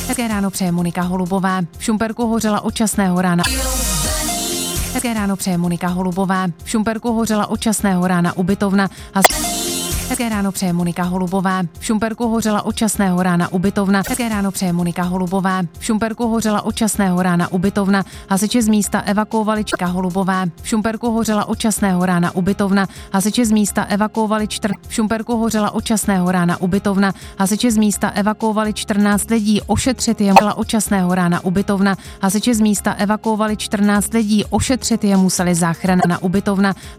Hezké ráno přeje Monika Holubová. V Šumperku hořela od časného rána. Hezké ráno přeje Monika Holubová. V Šumperku hořela od časného rána ubytovna. Hezké ráno přeje Monika Holubová. V Šumperku hořela od časného rána ubytovna. Hezké ráno přeje Monika Holubová. V Šumperku hořela od časného rána ubytovna. Hasiči z místa evakuovali Holubová. V Šumperku hořela od časného rána ubytovna. Hasiči z místa evakuovali V Šumperku hořela od časného rána ubytovna. Hasiči z místa evakuovali 14 lidí. Ošetřit je musela od časného rána ubytovna. Hasiči z místa evakuovali 14 lidí. Ošetřit je museli záchrana ubytovna.